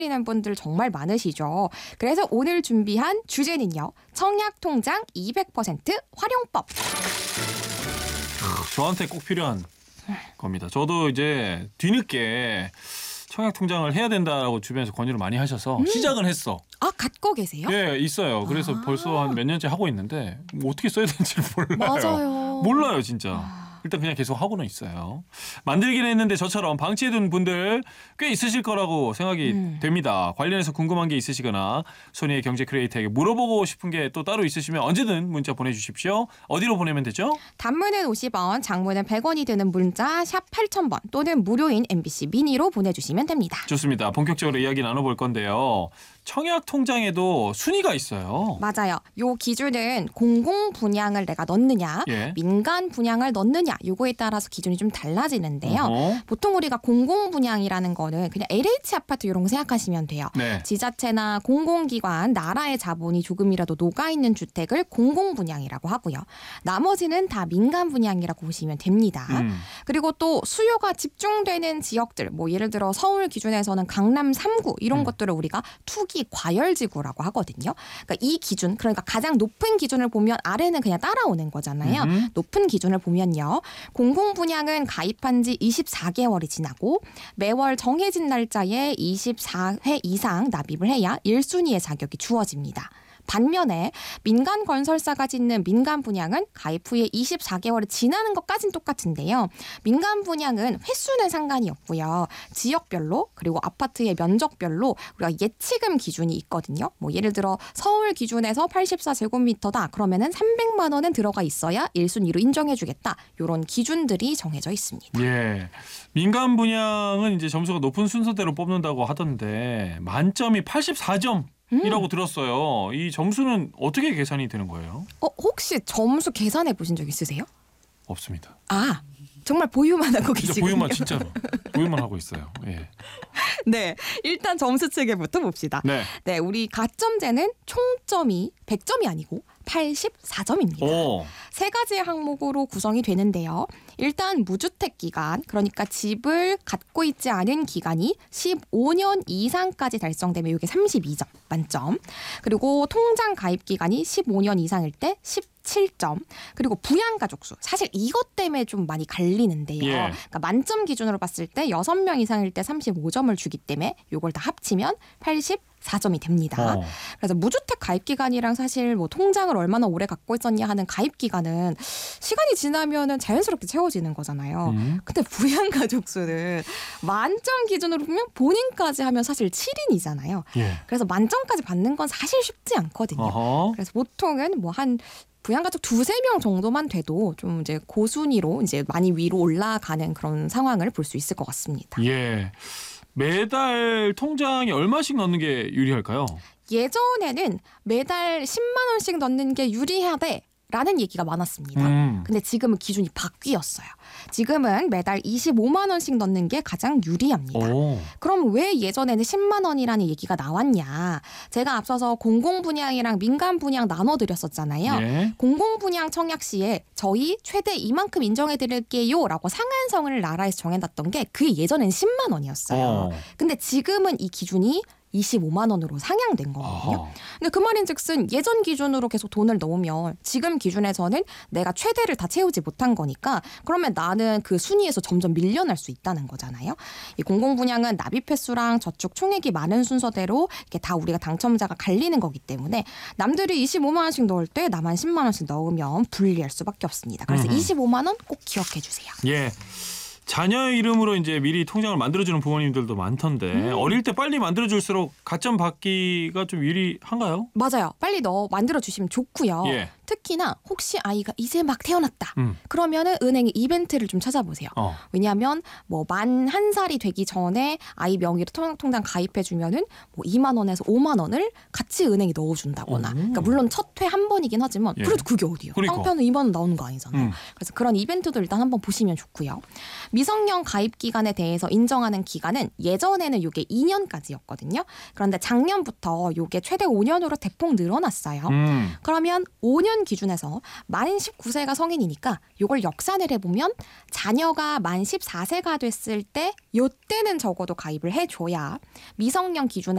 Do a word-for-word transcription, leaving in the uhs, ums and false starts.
는 분들 정말 많으시죠. 그래서 오늘 준비한 주제는요. 청약통장 이백 퍼센트 활용법. 저한테 꼭 필요한 겁니다. 저도 이제 뒤늦게 청약통장을 해야 된다고 주변에서 권유를 많이 하셔서 음. 시작은 했어. 아, 갖고 계세요? 예, 있어요. 그래서 아. 벌써 한 몇 년째 하고 있는데 뭐 어떻게 써야 되는지를 몰라요. 맞아요. 몰라요, 진짜. 아. 일단 그냥 계속 하고는 있어요. 만들긴 했는데 저처럼 방치해둔 분들 꽤 있으실 거라고 생각이 음. 됩니다. 관련해서 궁금한 게 있으시거나 손희의 경제 크리에이터에게 물어보고 싶은 게 또 따로 있으시면 언제든 문자 보내주십시오. 어디로 보내면 되죠? 단문은 오십 원, 장문은 백 원이 드는 문자 샵 팔천 번 또는 무료인 엠비씨 미니로 보내주시면 됩니다. 좋습니다. 본격적으로 이야기 나눠볼 건데요. 청약 통장에도 순위가 있어요. 맞아요. 요 기준은 공공 분양을 내가 넣느냐, 예. 민간 분양을 넣느냐 요거에 따라서 기준이 좀 달라지는데요. 어허. 보통 우리가 공공 분양이라는 거는 그냥 엘에이치 아파트 이런 거 생각하시면 돼요. 네. 지자체나 공공기관, 나라의 자본이 조금이라도 녹아있는 주택을 공공 분양이라고 하고요. 나머지는 다 민간 분양이라고 보시면 됩니다. 음. 그리고 또 수요가 집중되는 지역들, 뭐 예를 들어 서울 기준에서는 강남 삼 구 이런 음. 것들을 우리가 투기 과열지구라고 하거든요. 그러니까 이 기준, 그러니까 가장 높은 기준을 보면 아래는 그냥 따라오는 거잖아요. 음흠. 높은 기준을 보면요. 공공 분양은 가입한 지 이십사 개월이 지나고 매월 정해진 날짜에 이십사 회 이상 납입을 해야 일 순위의 자격이 주어집니다. 반면에 민간 건설사가 짓는 민간 분양은 가입 후에 이십사 개월이 지나는 것까지는 똑같은데요. 민간 분양은 횟수는 상관이 없고요. 지역별로 그리고 아파트의 면적별로 우리가 예치금 기준이 있거든요. 뭐 예를 들어 서울 기준에서 팔십사 제곱미터다. 그러면은 삼백만 원은 들어가 있어야 일 순위로 인정해주겠다. 이런 기준들이 정해져 있습니다. 예, 민간 분양은 이제 점수가 높은 순서대로 뽑는다고 하던데 만점이 팔십사 점. 이라고 음. 들었어요. 이 점수는 어떻게 계산이 되는 거예요? 어, 혹시 점수 계산해 보신 적 있으세요? 없습니다. 아, 정말 보유만 하고 계시군요. 보유만 진짜로. 보유만 하고 있어요. 예. 네, 일단 점수 체계부터 봅시다. 네, 네, 우리 가점제는 총점이 백 점이 아니고 팔십사 점입니다. 오. 세 가지의 항목으로 구성이 되는데요. 일단 무주택 기간, 그러니까 집을 갖고 있지 않은 기간이 십오 년 이상까지 달성되면 이게 삼십이 점 만점. 그리고 통장 가입 기간이 십오 년 이상일 때 십칠 점. 그리고 부양가족 수. 사실 이것 때문에 좀 많이 갈리는데요. 예. 그러니까 만점 기준으로 봤을 때 여섯 명 이상일 때 삼십오 점을 주기 때문에 이걸 다 합치면 팔십사 점이 됩니다. 어. 그래서 무주택 가입 기간이랑 사실 뭐 통장을 얼마나 오래 갖고 있었냐 하는 가입 기간은 시간이 지나면은 자연스럽게 채워지는 거잖아요. 음. 근데 부양가족 수는 만점 기준으로 보면 본인까지 하면 사실 칠 인이잖아요. 예. 그래서 만점까지 받는 건 사실 쉽지 않거든요. 어허. 그래서 보통은 뭐 한 부양가족 두세 명 정도만 돼도 좀 이제 고순위로 이제 많이 위로 올라가는 그런 상황을 볼 수 있을 것 같습니다. 예. 매달 통장에 얼마씩 넣는 게 유리할까요? 예전에는 매달 십만 원씩 넣는 게 유리하대. 라는 얘기가 많았습니다. 음. 근데 지금은 기준이 바뀌었어요. 지금은 매달 이십오만 원씩 넣는 게 가장 유리합니다. 오. 그럼 왜 예전에는 십만 원이라는 얘기가 나왔냐. 제가 앞서서 공공분양이랑 민간분양 나눠드렸었잖아요. 예. 공공분양 청약 시에 저희 최대 이만큼 인정해드릴게요 라고 상한선을 나라에서 정해놨던 게 그게 예전엔 십만 원이었어요. 오. 근데 지금은 이 기준이 이십오만 원으로 상향된 거거든요. 어허. 근데 그 말인즉슨 예전 기준으로 계속 돈을 넣으면 지금 기준에서는 내가 최대를 다 채우지 못한 거니까 그러면 나는 그 순위에서 점점 밀려날 수 있다는 거잖아요. 이 공공분양은 납입 횟수랑 저축 총액이 많은 순서대로 이렇게 다 우리가 당첨자가 갈리는 거기 때문에 남들이 이십오만 원씩 넣을 때 나만 십만 원씩 넣으면 불리할 수밖에 없습니다. 그래서 음흠. 이십오만 원 꼭 기억해 주세요. 예. 자녀의 이름으로 이제 미리 통장을 만들어주는 부모님들도 많던데 음. 어릴 때 빨리 만들어줄수록 가점 받기가 좀 유리한가요? 맞아요. 빨리 넣어 만들어주시면 좋고요. 예. 특히나 혹시 아이가 이제 막 태어났다. 음. 그러면은 은행의 이벤트를 좀 찾아보세요. 어. 왜냐하면 뭐 만 한 살이 되기 전에 아이 명의로 통장 가입해주면은 뭐 이만 원에서 오만 원을 같이 은행에 넣어준다거나. 오. 그러니까 물론 첫 회 한 번이긴 하지만 예. 그래도 그게 어디요? 그러니까. 한편은 이만 원 나오는 거 아니잖아요. 음. 그래서 그런 이벤트도 일단 한번 보시면 좋고요. 미성년 가입 기간에 대해서 인정하는 기간은 예전에는 이게 이 년까지였거든요. 그런데 작년부터 이게 최대 오 년으로 대폭 늘어났어요. 음. 그러면 오 년 성인 기준에서 만 십구 세가 성인이니까 이걸 역산을 해보면 자녀가 만 십사 세가 됐을 때 요때는 적어도 가입을 해줘야 미성년 기준에